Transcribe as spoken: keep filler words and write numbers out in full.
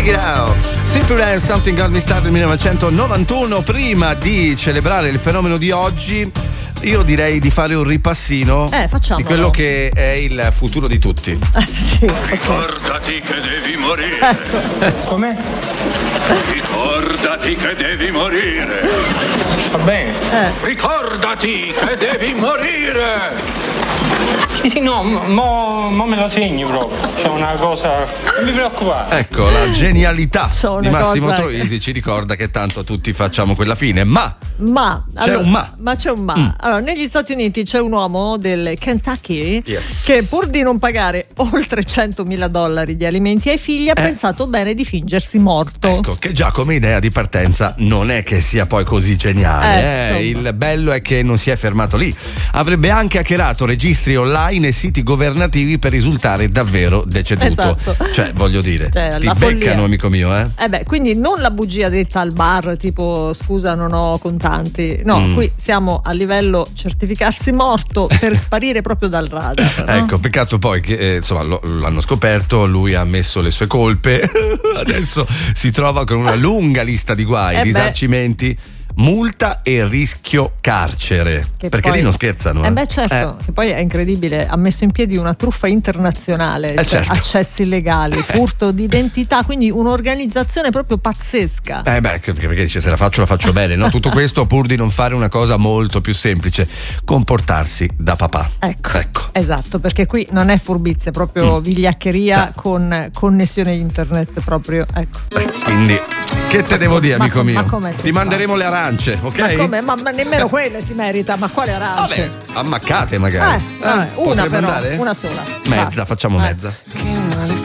Check it out. Simple and Something Got Me Started millenovecentonovantuno. Prima di celebrare il fenomeno di oggi, io direi di fare un ripassino eh, di quello che è il futuro di tutti. Eh, sì, okay. Ricordati che devi morire. Ecco. Com'è? Ricordati che devi morire. Va bene. Eh. Ricordati che devi morire. Sì, sì, no, mo, mo me lo segno proprio. C'è una cosa. Non mi preoccupare. Ecco, la genialità C'ho di una Massimo cosa... Troisi ci ricorda che tanto tutti facciamo quella fine. Ma Ma c'è allora, un ma. Ma c'è un ma. Mm. Allora, negli Stati Uniti c'è un uomo del Kentucky yes. che, pur di non pagare oltre centomila dollari di alimenti ai figli, ha eh. pensato bene di fingersi morto. Ecco, che già come idea di partenza non è che sia poi così geniale. Eh, eh. Il bello è che non si è fermato lì. Avrebbe anche hackerato registri online e siti governativi per risultare davvero deceduto. Esatto. Cioè, voglio dire, Cioè, ti la beccano, follia. amico mio, eh? Eh beh, quindi non la bugia detta al bar, tipo scusa non ho contanti. No, Mm. qui siamo a livello certificarsi morto per sparire proprio dal radar. No? Ecco, peccato poi che eh, insomma lo, l'hanno scoperto, lui ha ammesso le sue colpe, adesso si trova con una lunga lista di guai, Eh beh. risarcimenti, multa e rischio carcere. Che perché poi... lì non scherzano. Eh Eh beh, certo, Eh. che poi è incredibile, ha messo in piedi una truffa internazionale, Eh, cioè certo. accessi illegali, furto di identità, quindi un'organizzazione proprio pazzesca. Eh beh, perché perché dice se la faccio la faccio bene, no? Tutto questo pur di non fare una cosa molto più semplice, comportarsi da papà. Ecco, ecco. esatto, perché qui non è furbizia, è proprio Mm. vigliaccheria Eh. con connessione internet proprio, ecco. Beh, quindi che te devo dire, Ma amico com- ma mio? come si Ti fa? manderemo le arance, ok? Ma come? Ma, ma nemmeno quelle si merita, ma quale arance? Vabbè, ammaccate magari. Eh, vabbè, una potrebbe però, andare? una sola. Mezza, Basta. facciamo Eh. mezza. Che